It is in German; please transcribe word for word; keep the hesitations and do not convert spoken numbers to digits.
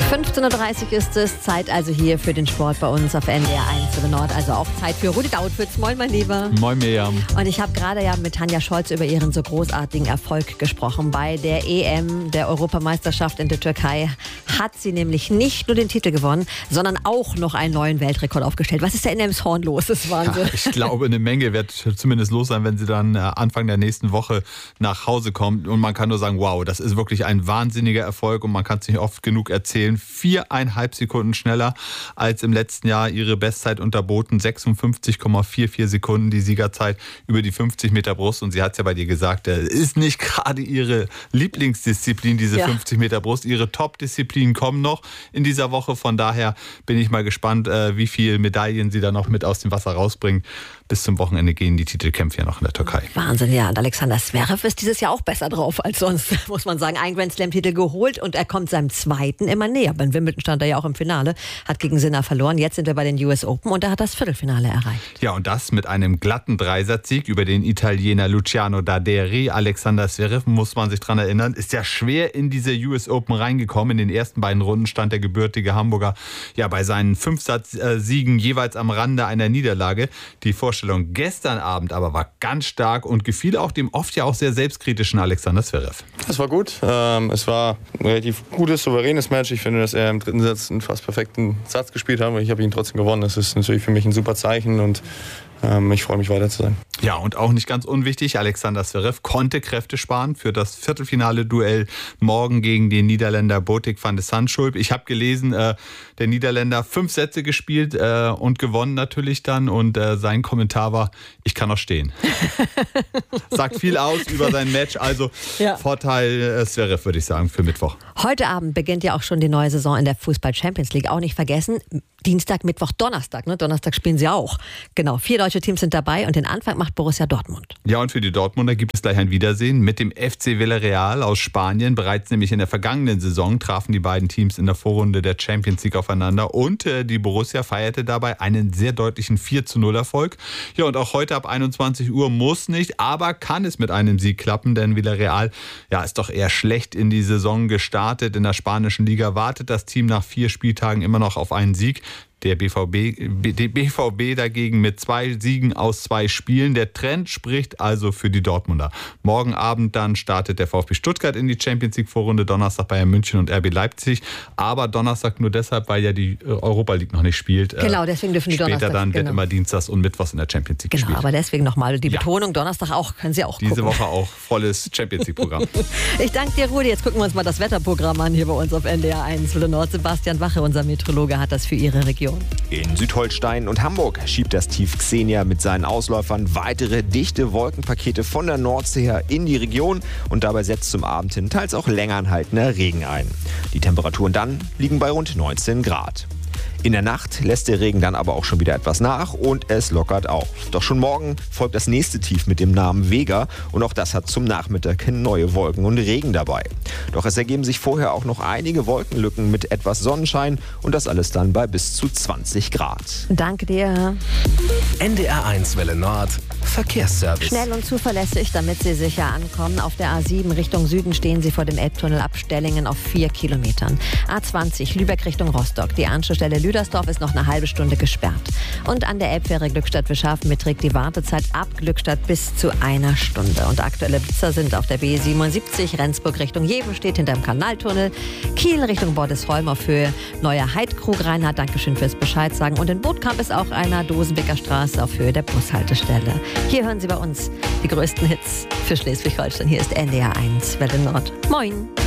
fünfzehn Uhr dreißig ist es, Zeit also hier für den Sport bei uns auf N D R eins zu Nord. Also auch Zeit für Rudi Dautwitz. Moin, mein Lieber. Moin, Miriam. Und ich habe gerade ja mit Tanja Scholz über ihren so großartigen Erfolg gesprochen. Bei der E M, der Europameisterschaft in der Türkei, hat sie nämlich nicht nur den Titel gewonnen, sondern auch noch einen neuen Weltrekord aufgestellt. Was ist da in Elmshorn los? Das ist Wahnsinn. Ja, ich glaube, eine Menge wird zumindest los sein, wenn sie dann Anfang der nächsten Woche nach Hause kommt. Und man kann nur sagen, wow, das ist wirklich ein wahnsinniger Erfolg und man kann es nicht oft genug erzählen. Viereinhalb Sekunden schneller als im letzten Jahr ihre Bestzeit unterboten. sechsundfünfzig Komma vierundvierzig Sekunden die Siegerzeit über die fünfzig Meter Brust. Und sie hat es ja bei dir gesagt, ist nicht gerade ihre Lieblingsdisziplin, diese ja. fünfzig Meter Brust. Ihre Top-Disziplinen kommen noch in dieser Woche. Von daher bin ich mal gespannt, wie viele Medaillen sie da noch mit aus dem Wasser rausbringt. Bis zum Wochenende gehen die Titelkämpfe ja noch in der Türkei. Wahnsinn, ja. Und Alexander Zverev ist dieses Jahr auch besser drauf als sonst, muss man sagen. Ein Grand Slam-Titel geholt und er kommt seinem zweiten immer näher. Beim Wimbledon stand er ja auch im Finale, hat gegen Sinner verloren. Jetzt sind wir bei den U S Open und er hat das Viertelfinale erreicht. Ja, und das mit einem glatten Dreisatzsieg über den Italiener Luciano Daderi. Alexander Zverev, muss man sich dran erinnern, ist ja schwer in diese U S Open reingekommen. In den ersten beiden Runden stand der gebürtige Hamburger ja bei seinen Fünfsatzsiegen jeweils am Rande einer Niederlage. Die Vorstellung gestern Abend aber war ganz stark und gefiel auch dem oft ja auch sehr selbstkritischen Alexander Zverev. Es war gut. Ähm, es war ein relativ gutes, souveränes Match. Ich finde, dass er im dritten Satz einen fast perfekten Satz gespielt hat. Ich habe ihn trotzdem gewonnen. Das ist natürlich für mich ein super Zeichen und ähm, ich freue mich, weiter zu sein. Ja, und auch nicht ganz unwichtig, Alexander Zverev konnte Kräfte sparen für das Viertelfinale-Duell morgen gegen den Niederländer Botic van de Zandschulp. Ich habe gelesen, äh, der Niederländer fünf Sätze gespielt äh, und gewonnen natürlich dann. Und äh, sein Kommentar war, ich kann noch stehen. Sagt viel aus über sein Match. Also ja. Vorteil äh, Zverev, würde ich sagen, für Mittwoch. Heute Abend beginnt ja auch schon die neue Saison in der Fußball-Champions League. Auch nicht vergessen, Dienstag, Mittwoch, Donnerstag. Ne? Donnerstag spielen sie auch. Genau, vier deutsche Teams sind dabei und den Anfang macht Borussia Dortmund. Ja, und für die Dortmunder gibt es gleich ein Wiedersehen mit dem F C Villarreal aus Spanien. Bereits nämlich in der vergangenen Saison trafen die beiden Teams in der Vorrunde der Champions League aufeinander und äh, die Borussia feierte dabei einen sehr deutlichen vier zu null Erfolg. Ja, und auch heute ab einundzwanzig Uhr muss nicht, aber kann es mit einem Sieg klappen, denn Villarreal ja, ist doch eher schlecht in die Saison gestartet. In der spanischen Liga wartet das Team nach vier Spieltagen immer noch auf einen Sieg. Der B V B, der B V B dagegen mit zwei Siegen aus zwei Spielen. Der Trend spricht also für die Dortmunder. Morgen Abend dann startet der VfB Stuttgart in die Champions League Vorrunde. Donnerstag Bayern München und R B Leipzig. Aber Donnerstag nur deshalb, weil ja die Europa League noch nicht spielt. Genau, deswegen dürfen die Später Donnerstag. Später dann genau. wird immer Dienstags und Mittwochs in der Champions League genau, gespielt. Genau, aber deswegen nochmal die ja. Betonung. Donnerstag auch, können Sie auch Diese gucken. Woche auch volles Champions League Programm. Ich danke dir, Rudi. Jetzt gucken wir uns mal das Wetterprogramm an hier bei uns auf N D R eins für den Nord. Sebastian Wache, unser Meteorologe, hat das für Ihre Region. In Südholstein und Hamburg schiebt das Tief Xenia mit seinen Ausläufern weitere dichte Wolkenpakete von der Nordsee her in die Region und dabei setzt zum Abend hin teils auch länger anhaltender Regen ein. Die Temperaturen dann liegen bei rund neunzehn Grad. In der Nacht lässt der Regen dann aber auch schon wieder etwas nach und es lockert auf. Doch schon morgen folgt das nächste Tief mit dem Namen Vega und auch das hat zum Nachmittag neue Wolken und Regen dabei. Doch es ergeben sich vorher auch noch einige Wolkenlücken mit etwas Sonnenschein und das alles dann bei bis zu zwanzig Grad. Danke dir. N D R eins Welle Nord, Verkehrsservice. Schnell und zuverlässig, damit Sie sicher ankommen. Auf der A sieben Richtung Süden stehen Sie vor dem Elbtunnel ab Stellingen auf vier Kilometern. A zwanzig Lübeck Richtung Rostock. Die Anschlussstelle Lüdersdorf ist noch eine halbe Stunde gesperrt. Und an der Elbfähre Glückstadt-Wischhafen beträgt die Wartezeit ab Glückstadt bis zu einer Stunde. Und aktuelle Blitzer sind auf der B siebenundsiebzig Rendsburg Richtung Jeven steht hinterm Kanaltunnel. Kiel Richtung Bordesholm auf Höhe Neuer Heidkrug. Reinhard, Dankeschön fürs Bescheid sagen. Und in Bootkamp ist auch einer Dosenbecker Straße auf Höhe der Bushaltestelle. Hier hören Sie bei uns die größten Hits für Schleswig-Holstein. Hier ist N D R eins Welle Nord. Moin!